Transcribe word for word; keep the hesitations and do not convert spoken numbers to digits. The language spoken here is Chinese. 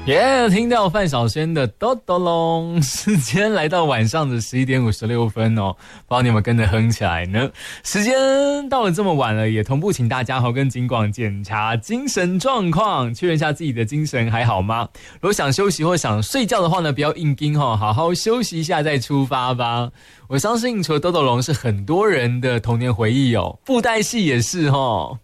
耶、yeah, 听到范晓萱的哆哆隆，时间来到晚上的十一点五十六分哦，不知道你有没有跟着哼起来呢？时间到了这么晚了，也同步请大家跟警广检查精神状况，确认一下自己的精神还好吗？如果想休息或想睡觉的话呢，不要硬盯哦，好好休息一下再出发吧。我相信除了哆哆隆是很多人的童年回忆哦，布袋戏也是哦。